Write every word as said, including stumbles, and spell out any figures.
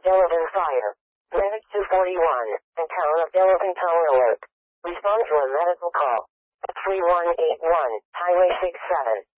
Delavan fire. Medic two forty-one, and town of Delavan tower alert. Respond to a medical call. three one eight one, Highway six seven.